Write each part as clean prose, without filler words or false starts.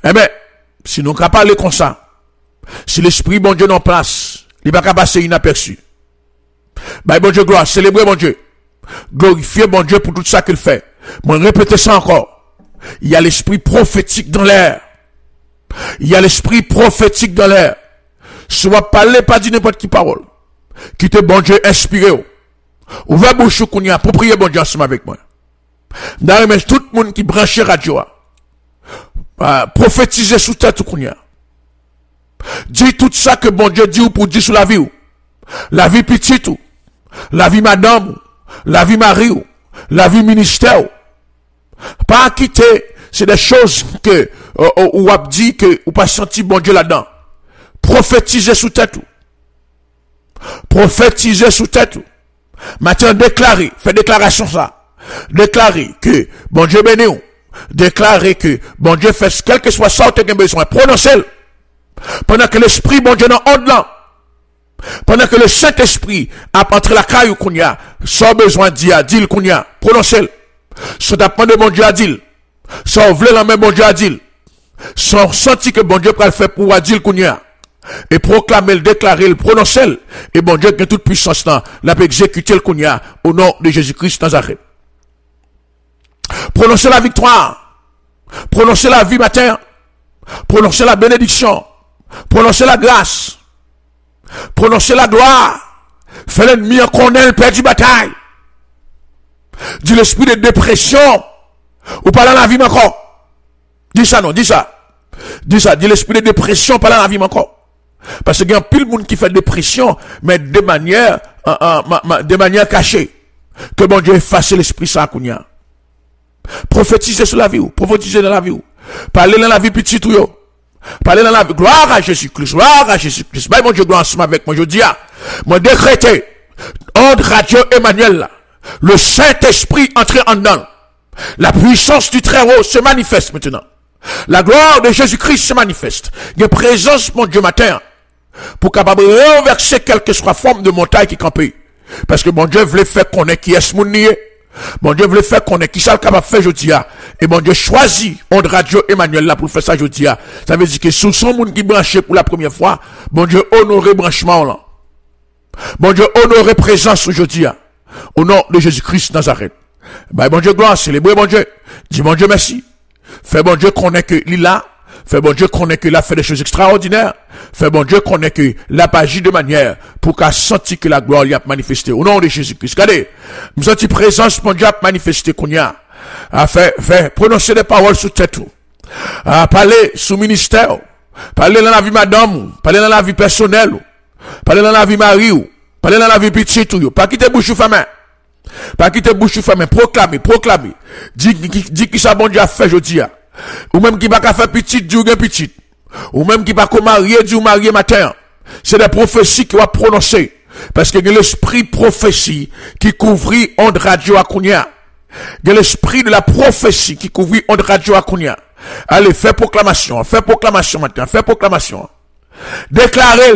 Eh bien, si nous ne parlons comme ça, si l'esprit bon Dieu est en place, il va pas passer inaperçu. Bah, bon Dieu, gloire, célébrer bon Dieu. Glorifier bon Dieu pour tout ça qu'il fait. Moi, répétez ça encore. Il y a l'esprit prophétique dans l'air. Il y a l'esprit prophétique dans l'air. Soit parler, pas dire n'importe qui parole. Quittez bon Dieu, inspirez-vous. Ouvrez bouche qu'on y a pour prier bon Dieu ensemble avec moi. D'ailleurs, mais tout le monde qui branche radio, prophétiser sous tête qu'on y a. Dis tout ça que bon Dieu dit ou pour dire sur la vie ou. La vie petite ou. La vie madame ou. La vie mari ou. La vie ministère ou. Pas quitter, c'est des choses que, ou a dit que, ou pas senti bon Dieu là-dedans. Prophétiser sous tête ou. Prophétiser sous tête ou. Maintenant, déclarer, fait déclaration ça. Déclarer que bon Dieu béni ou. Déclarer que bon Dieu fait quel que soit ça où tu as besoin. Prononcez-le. Pendant que l'esprit bon Dieu n'a pas là. Pendant que le Saint-Esprit a entré la caille ou qu'on y a, sans besoin de dire, dit qu'on y a. Prononcez-le. Sans dépendre de bon Dieu à dire. Sans vouloir la main bon Dieu à dire. Sans sentir que bon Dieu peut le faire pour dire qu'on y a. Et proclamer, le déclarer, le prononcer. Et bon Dieu qui a toute puissance là, l'a peut exécuter le qu'on y a au nom de Jésus-Christ Nazareth. Prononcez la victoire. Prononcez la vie matin. Prononcez la bénédiction. Prononcez la grâce. Prononcez la gloire. Fais l'ennemi en connaître le père du bataille. Dis l'esprit de dépression. Ou pas dans la vie encore. Dis ça non, dis ça. Dis ça, dis l'esprit de dépression, pas dans la vie encore. Parce qu'il y a pile de monde qui fait dépression, mais de manière cachée. Que bon Dieu efface l'esprit ça kounya. Prophétisez sur la vie ou. Prophétisez dans la vie ou. Parlez dans la vie petite ou yo. Parlez dans la vie. Gloire à Jésus-Christ. Gloire à Jésus-Christ. Bah, mon Dieu, gloire ensemble avec moi. Je dis, moi décrété, entre Radio Emmanuel, là, le Saint-Esprit entré en dedans. La puissance du Très-Haut se manifeste maintenant. La gloire de Jésus-Christ se manifeste. Il y a présence, mon Dieu, matin, pour capable renverser quelque soit forme de montagne qui campait. Parce que mon Dieu voulait faire qu'on ait qui est ce monde nié. Mon Dieu voulait faire qu'on ait qui ça le capable de faire aujourd'hui. Et mon Dieu choisit on Radio Emmanuel là pour faire ça aujourd'hui. Ça veut dire que sous son monde qui branché pour la première fois, mon Dieu honoré branchement là. Mon Dieu honoré présence aujourd'hui. Au nom de Jésus-Christ Nazareth. Bah, mon Dieu gloire, célébrer mon Dieu. Dis mon Dieu merci. Fais bon Dieu qu'on ait que l'ila. Fais bon Dieu qu'on ait que l'a fait des choses extraordinaires. Fais bon Dieu qu'on ait que l'a pas agi de manière pour qu'à sentir que la gloire y a manifesté. Au nom de Jésus-Christ. Regardez. Nous senti présence, mon Dieu a manifesté qu'on y a. Fait prononcer des paroles sous tête. Parler sous ministère. Parler dans la vie madame. Parler dans la vie personnelle. Parler dans la vie mari. Parler dans la vie petite. Pas quitter bouche ou femme. Pas quitter bouche ou femme. Proclamer. Dis qui ça bon Dieu a fait aujourd'hui. Ou même qui va faire petite, dit ou bien petite. Ou même qui va marier, dit ou marier matin. C'est des prophéties qui va prononcer. Parce que il y a l'esprit prophétie qui couvrit onde radio à Kounia. Il y a l'esprit de la prophétie qui couvrit onde radio à Kounia. Allez, fais proclamation matin, fais proclamation. Déclarez,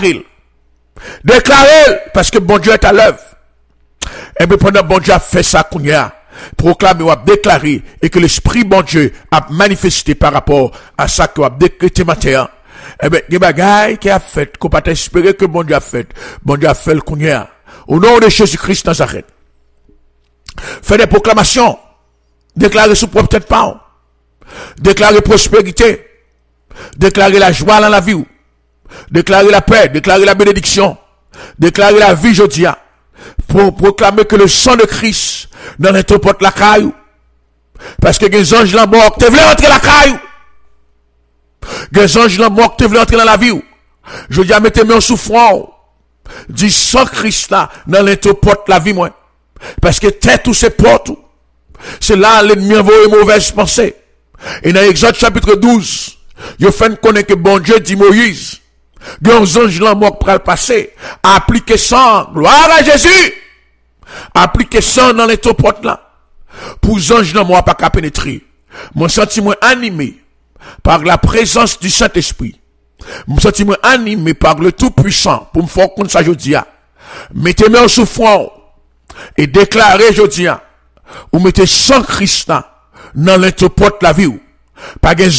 parce que bon Dieu est à l'œuvre. Et bien pendant bon Dieu a fait ça Kounia. Proclamer ou a déclaré et que l'esprit bon Dieu a manifesté par rapport à ça qu'on a décrété matin. Eh bien, il y a des bagailles qui a fait, qu'on peut espérer que bon Dieu a fait le kounia. Au nom de Jésus-Christ Nazareth. Fais des proclamations. Déclarer sous propre tête pas. Déclarer prospérité. Déclarer la joie dans la vie. Déclarer la paix. Déclarer la bénédiction. Déclarer la vie jodia. Pour proclamer que le sang de Christ dans les porte la caillou. Parce que les anges la mort, tu voulais entrer la caillou. Les anges la mort, tu voulais entrer dans la vie. Je dis à mettre mes en souffrant. Dis sans Christ là, dans les porte la vie, moi. Parce que tête tous ces portes. C'est là l'ennemi envoie une mauvaise pensée. Et dans Exode chapitre 12, il fait connaître que bon Dieu dit Moïse. Les anges la mort pour le passer. Appliquer ça, gloire à Jésus. Appliquer ça dans les portes là. Pour les anges la mort pas qu'à pénétrer. Mon sentiment animé par la présence du Saint-Esprit. Mon sentiment animé par le Tout-Puissant pour me faire compte ça aujourd'hui. Mettez-moi en souffrance et déclarez aujourd'hui. Ou mettez sans Christ là dans les portes la vie. Pas